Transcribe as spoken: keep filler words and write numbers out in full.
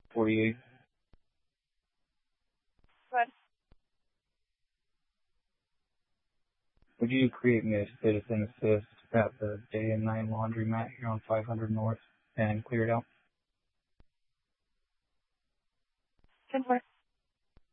forty-eight. What? Would you create me a citizen assist at the day and night laundromat here on five hundred North and clear it out? ten four.